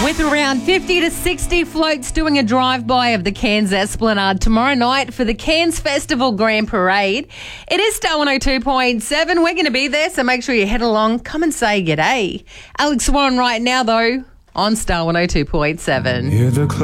With around 50 to 60 floats doing a drive-by of the Cairns Esplanade tomorrow night for the Cairns Festival Grand Parade. It is Star 102.7. We're going to be there, so make sure you head along. Come and say g'day. Alex Warren right now, though, on Star 102.7.